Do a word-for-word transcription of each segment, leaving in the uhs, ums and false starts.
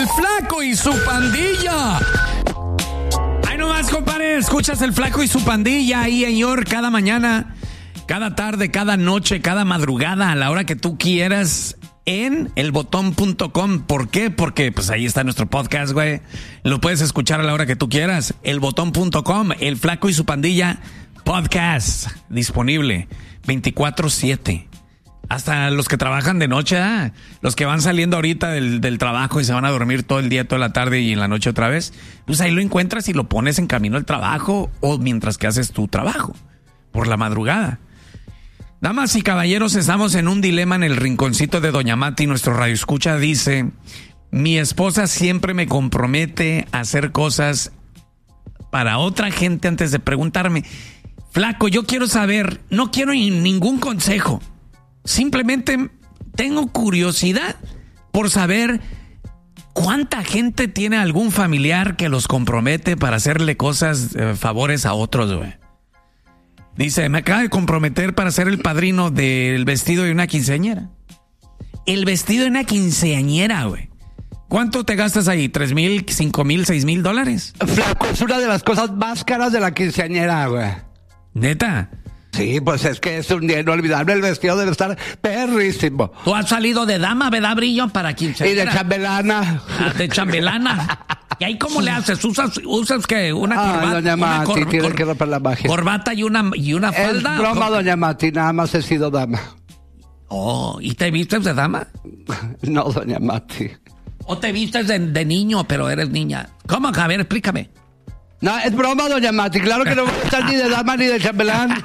Flaco y su pandilla. Ay, nomás, compadre, escuchas El Flaco y su pandilla ahí, señor, cada mañana, cada tarde, cada noche, cada madrugada, a la hora que tú quieras, en el botón punto com. ¿Por qué? Porque pues ahí está nuestro podcast, güey. Lo puedes escuchar a la hora que tú quieras. el botón punto com, El Flaco y su pandilla podcast, disponible veinticuatro siete. Hasta los que trabajan de noche, ¿eh? Los que van saliendo ahorita del, del trabajo y se van a dormir todo el día, toda la tarde y en la noche otra vez, pues ahí lo encuentras y lo pones en camino al trabajo o mientras que haces tu trabajo, por la madrugada. Damas y caballeros, estamos en un dilema en el rinconcito de Doña Mati. Nuestro radioescucha dice: mi esposa siempre me compromete a hacer cosas para otra gente antes de preguntarme. Flaco, yo quiero saber, no quiero ningún consejo. Simplemente tengo curiosidad por saber cuánta gente tiene algún familiar que los compromete para hacerle cosas, eh, favores a otros, güey. Dice, me acaba de comprometer para ser el padrino del vestido de una quinceañera. El vestido de una quinceañera, güey. ¿Cuánto te gastas ahí? ¿Tres mil, cinco mil, seis mil dólares? Flaco, es una de las cosas más caras de la quinceañera, güey. ¿Neta? Sí, pues es que es un día inolvidable. El vestido debe estar perrísimo. Tú has salido de dama, ¿verdad, Brillo? Para quinceañera. Y de chambelana. Ah, de chambelana. ¿Y ahí cómo le haces? ¿Usas, usas qué? ¿Una Ay, corbata? doña Una Mati, cor- tiene cor- que romper la magia. ¿Corbata y una, y una falda? Es broma, ¿O- doña Mati, nada más he sido dama. Oh, ¿y te vistes de dama? No, doña Mati. ¿O te vistes de, de niño, pero eres niña? ¿Cómo? A ver, explícame. No, es broma, doña Mati. Claro que no voy a estar ni de dama ni de chambelán.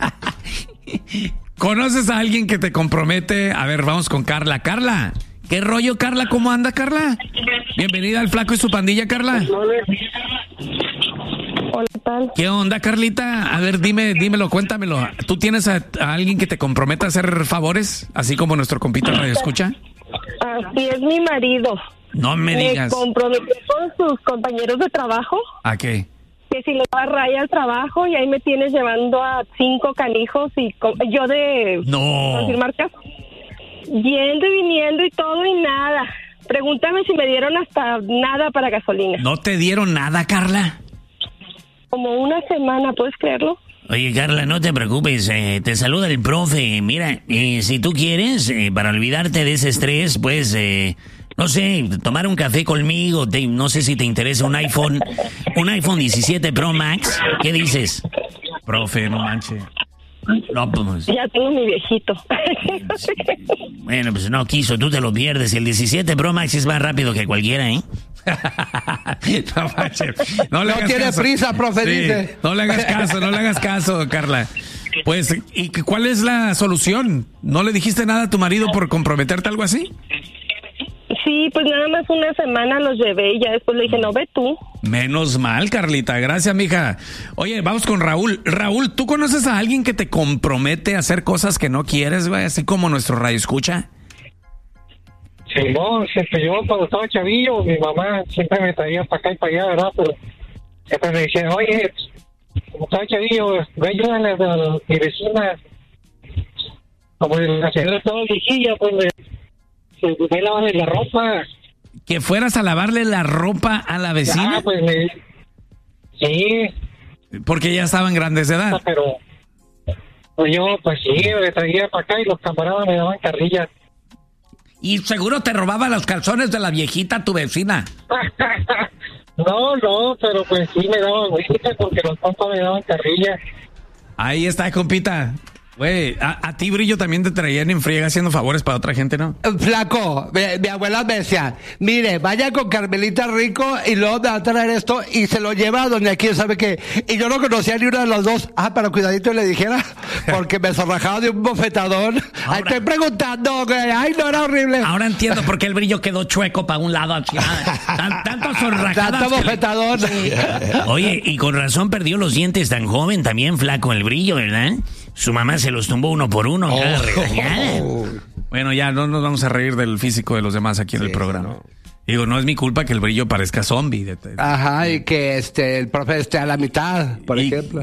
¿Conoces a alguien que te compromete? A ver, vamos con Carla. Carla, ¿qué rollo, Carla? ¿Cómo anda, Carla? Bienvenida al Flaco y su pandilla, Carla. Hola, ¿qué tal? ¿Qué onda, Carlita? A ver, dime, dímelo, cuéntamelo. ¿Tú tienes a, a alguien que te comprometa a hacer favores? Así como nuestro compita Radio Escucha. Así es mi marido. No me digas. Me comprometió con sus compañeros de trabajo ¿A qué? que si le daba raya al trabajo y ahí me tienes llevando a cinco canijos y co- yo de... No. decir marcas, yendo y viniendo y todo y nada. Pregúntame si me dieron hasta nada para gasolina. ¿No te dieron nada, Carla? Como una semana, ¿puedes creerlo? Oye, Carla, no te preocupes, eh, te saluda el profe. Mira, eh, si tú quieres, eh, para olvidarte de ese estrés, pues, eh, no sé, tomar un café conmigo, te- no sé si te interesa un iPhone, un iPhone diecisiete Pro Max, ¿qué dices? Profe, no manches. No, pues, Ya tengo mi viejito. bueno, pues no quiso, tú te lo pierdes. El diecisiete Pro Max es más rápido que cualquiera, ¿eh? No manches. No, le No hagas tiene caso. prisa, profe, Sí, dice. no le hagas caso, no le hagas caso, Carla. Pues, ¿y cuál es la solución? ¿No le dijiste nada a tu marido por comprometerte algo así? Sí, pues nada más una semana los llevé y ya después le dije, no, ve tú. Menos mal, Carlita. Gracias, mija. Oye, vamos con Raúl. Raúl, ¿tú conoces a alguien que te compromete a hacer cosas que no quieres, güey? Así como nuestro radio escucha. Simón, siempre yo cuando estaba chavillo, mi mamá siempre me traía para acá y para allá, ¿verdad? Pero siempre me decía, oye, como estaba chavillo, ve ayúdale a mi vecina. Como la señora estaba viejilla, pues me, me, me lavarle la ropa. Que fueras a lavarle la ropa a la vecina. Ah, pues me... Sí, Porque ya estaban grandes de edad. pero... Pues yo, pues sí, me traía para acá y los camaradas me daban carrilla. Y seguro te robaba los calzones de la viejita tu vecina. No, no, pero pues sí me daban agüita porque los compas me daban carrilla. Ahí está, compita. Güey, a, a ti, Brillo, también te traían en friega haciendo favores para otra gente, ¿no? Flaco, mi, mi abuela me decía, mire, vaya con Carmelita Rico y luego me va a traer esto y se lo lleva a doña quién sabe qué. Y yo no conocía ni una de las dos. Ah, pero cuidadito le dijera, porque me zorrajaba de un bofetadón. Ahí Ahora- estoy preguntando, güey. Ay, no, era horrible. Ahora entiendo por qué el Brillo quedó chueco para un lado. Así, ah, tan- tanto zorrajadas Tanto que le- bofetadón. Oye, y con razón perdió los dientes tan joven, también flaco el Brillo, ¿verdad? Su mamá se los tumbó uno por uno. cada regañada. Bueno, ya no nos vamos a reír del físico de los demás aquí en el programa. Digo, no es mi culpa que el Brillo parezca zombie. De- de- Ajá, y que este el profe esté a la mitad, por Y- ejemplo.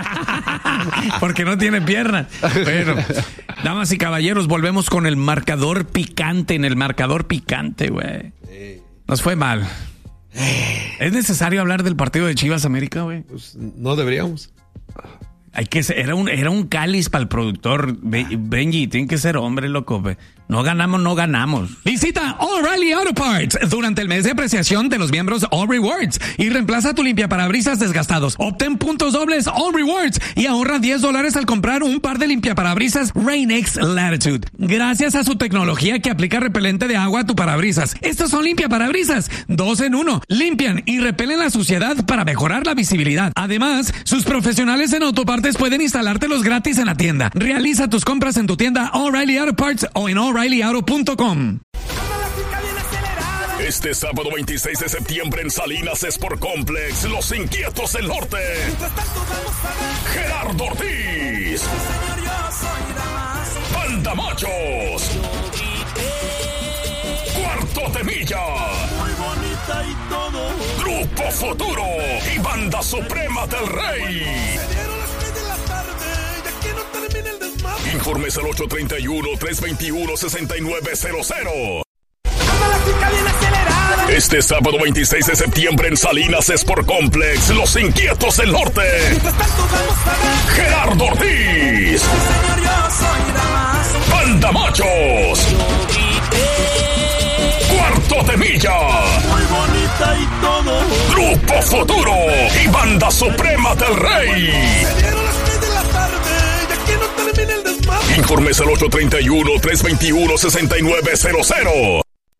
Porque no tiene piernas. Bueno, damas y caballeros, volvemos con el marcador picante, en el marcador picante, güey. Nos fue mal. ¿Es necesario hablar del partido de Chivas América, güey? Pues no deberíamos. Hay que ser, era un, era un cáliz para el productor. Be, Benji, tiene que ser hombre, loco. Be. No ganamos, no ganamos. Visita O'Reilly Auto Parts durante el mes de apreciación de los miembros All Rewards y reemplaza tu limpiaparabrisas desgastados. Obtén puntos dobles All Rewards y ahorra diez dólares al comprar un par de limpiaparabrisas Rain-X Latitude. Gracias a su tecnología que aplica repelente de agua a tu parabrisas. Estos son limpiaparabrisas, dos en uno. Limpian y repelen la suciedad para mejorar la visibilidad. Además, sus profesionales en autopartes pueden instalártelos gratis en la tienda. Realiza tus compras en tu tienda O'Reilly Auto Parts o en O'Reilly Auto punto com. Este sábado veintiséis de septiembre en Salinas Sport Complex, Los Inquietos del Norte. Gerardo Ortiz. Banda Machos. Cuarto de Milla. Grupo Futuro y Banda Suprema del Rey. Informes al ocho tres uno, tres dos uno, seis nueve cero cero. Este sábado veintiséis de septiembre en Salinas Sport Complex, Los Inquietos del Norte. Gerardo Ortiz. Banda Machos. Cuarto de Milla. Grupo Futuro y Banda Suprema del Rey. Informes al ocho tres uno, tres dos uno, seis nueve cero cero.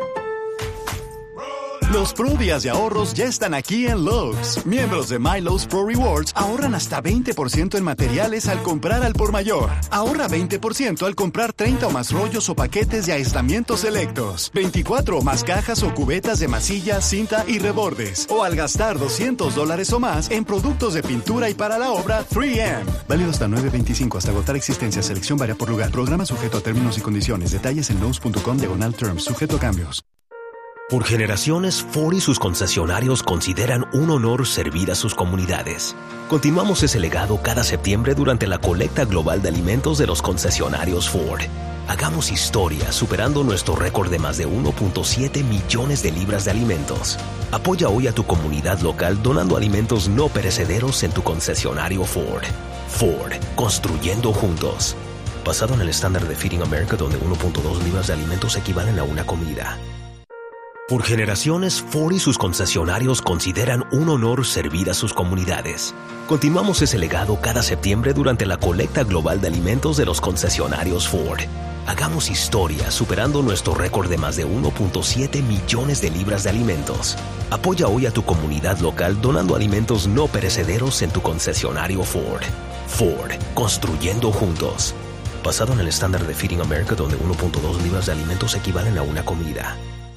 Los Pro Días de ahorros ya están aquí en Lowe's. Miembros de My Lowe's Pro Rewards ahorran hasta veinte por ciento en materiales al comprar al por mayor. Ahorra veinte por ciento al comprar treinta o más rollos o paquetes de aislamientos selectos, veinticuatro o más cajas o cubetas de masilla, cinta y rebordes. O al gastar doscientos dólares o más en productos de pintura y para la obra tres eme. Válido hasta nueve veinticinco hasta agotar existencia. Selección varía por lugar. Programa sujeto a términos y condiciones. Detalles en lowes punto com diagonal terms. Sujeto a cambios. Por generaciones, Ford y sus concesionarios consideran un honor servir a sus comunidades. Continuamos ese legado cada septiembre durante la colecta global de alimentos de los concesionarios Ford. Hagamos historia superando nuestro récord de más de uno punto siete millones de libras de alimentos. Apoya hoy a tu comunidad local donando alimentos no perecederos en tu concesionario Ford. Ford, construyendo juntos. Basado en el estándar de Feeding America, donde uno punto dos libras de alimentos equivalen a una comida. Por generaciones, Ford y sus concesionarios consideran un honor servir a sus comunidades. Continuamos ese legado cada septiembre durante la colecta global de alimentos de los concesionarios Ford. Hagamos historia superando nuestro récord de más de uno punto siete millones de libras de alimentos. Apoya hoy a tu comunidad local donando alimentos no perecederos en tu concesionario Ford. Ford, construyendo juntos. Basado en el estándar de Feeding America, donde uno punto dos libras de alimentos equivalen a una comida.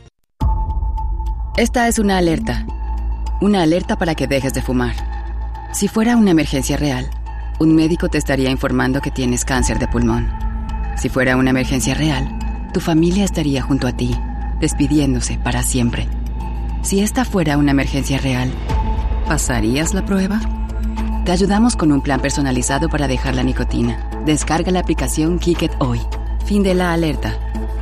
Esta es una alerta. Una alerta para que dejes de fumar. Si fuera una emergencia real, un médico te estaría informando que tienes cáncer de pulmón. Si fuera una emergencia real, tu familia estaría junto a ti, despidiéndose para siempre. Si esta fuera una emergencia real, ¿pasarías la prueba? Te ayudamos con un plan personalizado para dejar la nicotina. Descarga la aplicación Kick It hoy. Fin de la alerta.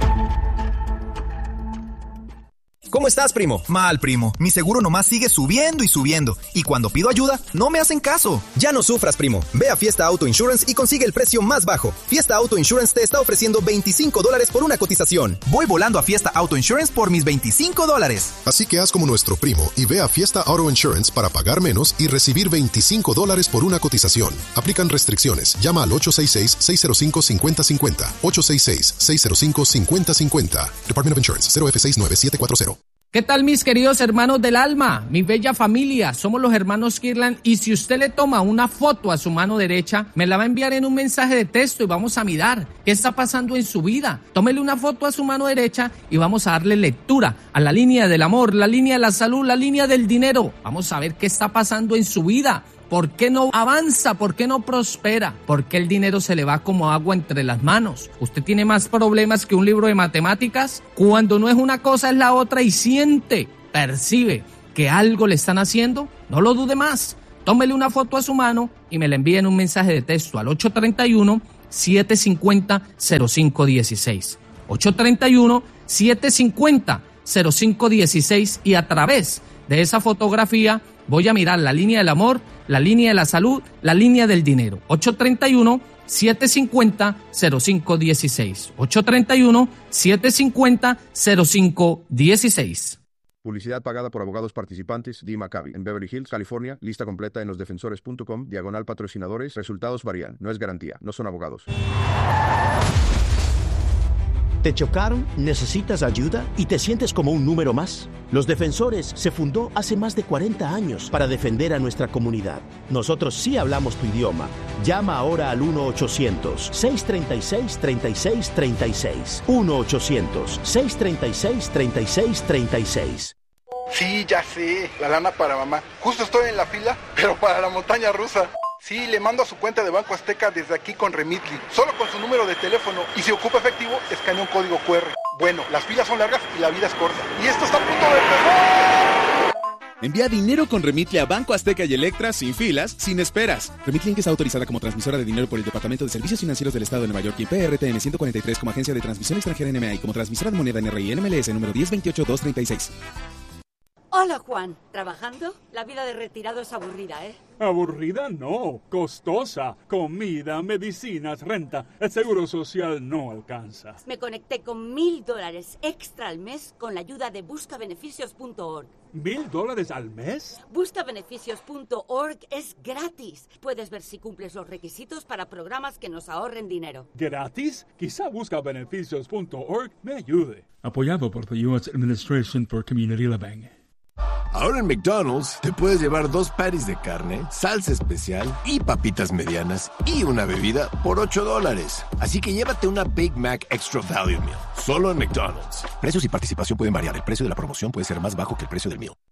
¿Cómo estás, primo? Mal, primo. Mi seguro nomás sigue subiendo y subiendo. Y cuando pido ayuda, no me hacen caso. Ya no sufras, primo. Ve a Fiesta Auto Insurance y consigue el precio más bajo. Fiesta Auto Insurance te está ofreciendo veinticinco dólares por una cotización. Voy volando a Fiesta Auto Insurance por mis veinticinco dólares. Así que haz como nuestro primo y ve a Fiesta Auto Insurance para pagar menos y recibir veinticinco dólares por una cotización. Aplican restricciones. Llama al ocho seis seis, seis cero cinco, cinco cero cinco cero. ocho seis seis, seis cero cinco, cinco cero cinco cero. Department of Insurance, cero F seis nueve siete cuatro cero. ¿Qué tal, mis queridos hermanos del alma? Mi bella familia, somos los hermanos Kirlan y si usted le toma una foto a su mano derecha, me la va a enviar en un mensaje de texto y vamos a mirar qué está pasando en su vida. Tómele una foto a su mano derecha y vamos a darle lectura a la línea del amor, la línea de la salud, la línea del dinero. Vamos a ver qué está pasando en su vida. ¿Por qué no avanza? ¿Por qué no prospera? ¿Por qué el dinero se le va como agua entre las manos? ¿Usted tiene más problemas que un libro de matemáticas? Cuando no es una cosa es la otra y siente, percibe que algo le están haciendo, no lo dude más. Tómele una foto a su mano y me la envíe en un mensaje de texto al ocho tres uno, siete cinco cero, cero cinco uno seis. ocho tres uno, siete cinco cero, cero cinco uno seis y a través de esa fotografía voy a mirar la línea del amor, la línea de la salud, la línea del dinero. ocho tres uno, siete cinco cero, cero cinco uno seis. ocho tres uno, siete cinco cero, cero cinco uno seis. Publicidad pagada por abogados participantes, Dee Maccabi, en Beverly Hills, California. Lista completa en losdefensores punto com, diagonal patrocinadores. Resultados varían. No es garantía. No son abogados. ¿Te chocaron? ¿Necesitas ayuda? ¿Y te sientes como un número más? Los Defensores se fundó hace más de cuarenta años para defender a nuestra comunidad. Nosotros sí hablamos tu idioma. Llama ahora al uno ochocientos, seis tres seis, tres seis tres seis. uno ochocientos, seis tres seis, tres seis tres seis. Sí, ya sé, la lana para mamá. Justo estoy en la fila, pero para la montaña rusa. Sí, le mando a su cuenta de Banco Azteca desde aquí con Remitly, solo con su número de teléfono, y si ocupa efectivo, escanea un código cu erre. Bueno, las filas son largas y la vida es corta. Y esto está a punto de empezar. Envía dinero con Remitly a Banco Azteca y Electra sin filas, sin esperas. Remitly Inc es autorizada como transmisora de dinero por el Departamento de Servicios Financieros del Estado de Nueva York y P R T N ciento cuarenta y tres como agencia de transmisión extranjera N M A y como transmisora de moneda N R I N M L S número diez veintiocho dos treinta y seis. Hola, Juan. ¿Trabajando? La vida de retirado es aburrida, ¿eh? Aburrida no, costosa. Comida, medicinas, renta. El seguro social no alcanza. Me conecté con mil dólares extra al mes con la ayuda de busca beneficios punto org. ¿Mil dólares al mes? busca beneficios punto org es gratis. Puedes ver si cumples los requisitos para programas que nos ahorren dinero. ¿Gratis? Quizá busca beneficios punto org me ayude. Apoyado por the U S Administration for Community Living. Ahora en McDonald's te puedes llevar dos patties de carne, salsa especial y papitas medianas y una bebida por ocho dólares. Así que llévate una Big Mac Extra Value Meal, solo en McDonald's. Precios y participación pueden variar. El precio de la promoción puede ser más bajo que el precio del meal.